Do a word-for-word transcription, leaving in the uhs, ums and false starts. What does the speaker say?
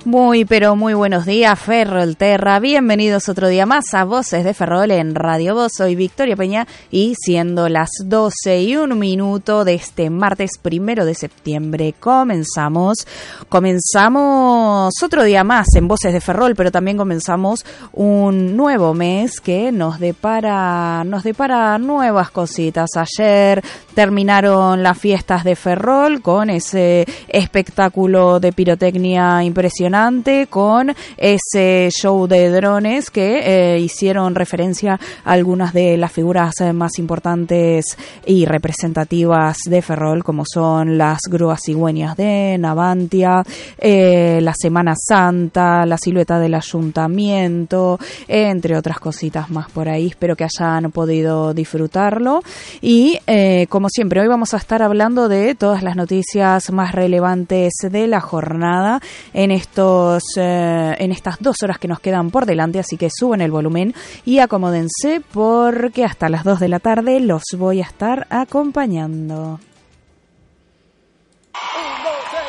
Muy, pero muy buenos días, Ferrolterra. Bienvenidos otro día más a Voces de Ferrol en Radio Voz. Soy Victoria Peña y siendo las doce y un minuto de este martes primero de septiembre, comenzamos, comenzamos otro día más en Voces de Ferrol, pero también comenzamos un nuevo mes que nos depara, nos depara nuevas cositas. Ayer terminaron las fiestas de Ferrol con ese espectáculo de pirotecnia impresionante, con ese show de drones que eh, hicieron referencia a algunas de las figuras eh, más importantes y representativas de Ferrol, como son las grúas cigüeñas de Navantia, eh, la Semana Santa, la silueta del ayuntamiento, eh, entre otras cositas más por ahí. Espero que hayan podido disfrutarlo y eh, como siempre hoy vamos a estar hablando de todas las noticias más relevantes de la jornada en estos Eh, en estas dos horas que nos quedan por delante, así que suban el volumen y acomódense porque hasta las dos de la tarde los voy a estar acompañando.